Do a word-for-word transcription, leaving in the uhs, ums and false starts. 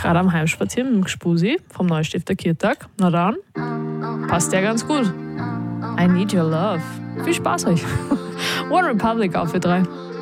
gerade am Heimspazieren mit dem Gspusi vom Neustifter Kirtag. Na dann, passt ja ganz gut. I Need Your Love. Viel Spaß euch. One Republic auf für drei.